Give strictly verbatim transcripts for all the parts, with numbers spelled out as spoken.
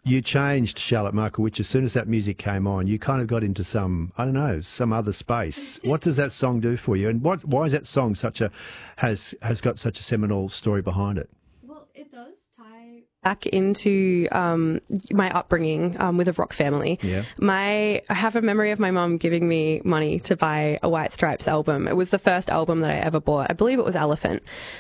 You changed, Charlotte Markowitz, as soon as that music came on. You kind of got into some, I don't know, some other space. What does that song do for you? And what, why is that song such a, has, has got such a seminal story behind it? Well, it does tie back into um, my upbringing um, with a rock family. Yeah. My, I have a memory of my mum giving me money to buy a White Stripes album. It was the first album that I ever bought. I believe it was Elephant.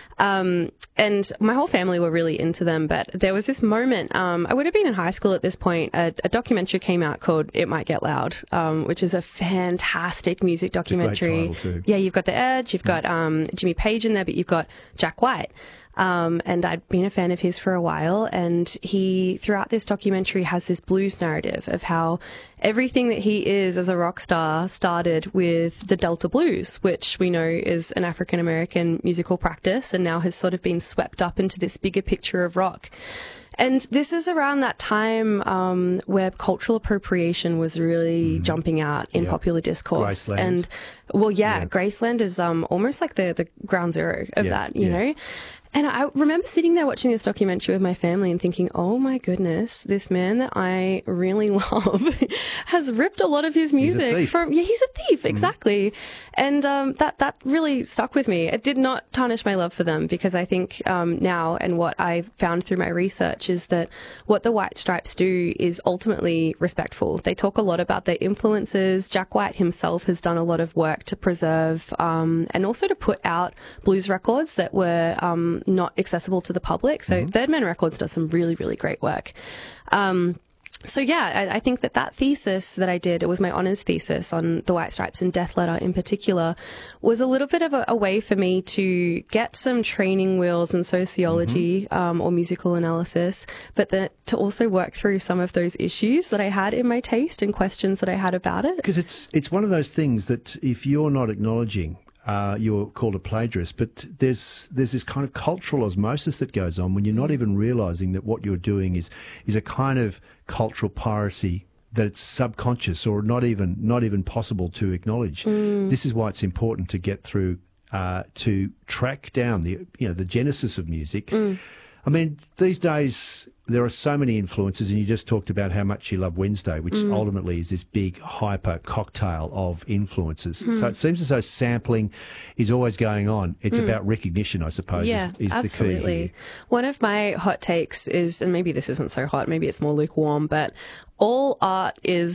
Um, and my whole family were really into them, but there was this moment, um, I would have been in high school at this point, a, a documentary came out called It Might Get Loud, um, which is a fantastic music documentary. It's a great title too. Yeah, you've got The Edge, you've got, um, Jimmy Page in there, but you've got Jack White. Um, and I'd been a fan of his for a while, and he, throughout this documentary, has this blues narrative of how everything that he is as a rock star started with the Delta blues, which we know is an African-American musical practice and now has sort of been swept up into this bigger picture of rock. And this is around that time um, where cultural appropriation was really mm. jumping out in yeah. popular discourse. Graceland. And, well, yeah, yeah. Graceland is um, almost like the, the ground zero of yeah. that, you yeah. know? And I remember sitting there watching this documentary with my family and thinking, oh my goodness, this man that I really love has ripped a lot of his music from, yeah, he's a thief, exactly. Mm. And um, that, that really stuck with me. It did not tarnish my love for them, because I think um, now, and what I found through my research, is that what the White Stripes do is ultimately respectful. They talk a lot about their influences. Jack White himself has done a lot of work to preserve um, and also to put out blues records that were um, not accessible to the public. So mm-hmm. Third Man Records does some really, really great work. Um, so yeah, I, I think that that thesis that I did, it was my honours thesis on the White Stripes and Death Letter in particular, was a little bit of a, a way for me to get some training wheels in sociology mm-hmm. um, or musical analysis, but that to also work through some of those issues that I had in my taste and questions that I had about it. Because it's, it's one of those things that if you're not acknowledging, Uh, you're called a plagiarist, but there's there's this kind of cultural osmosis that goes on when you're not even realising that what you're doing is is a kind of cultural piracy that it's subconscious or not even not even possible to acknowledge. Mm. This is why it's important to get through uh, to track down the you know the genesis of music. Mm. I mean, these days there are so many influences, and you just talked about how much you love Wednesday, which mm. ultimately is this big hyper cocktail of influences. Mm. So it seems as though sampling is always going on. It's mm. about recognition, I suppose, yeah, is, is absolutely. the key here. One of my hot takes is, and maybe this isn't so hot, maybe it's more lukewarm, but all art is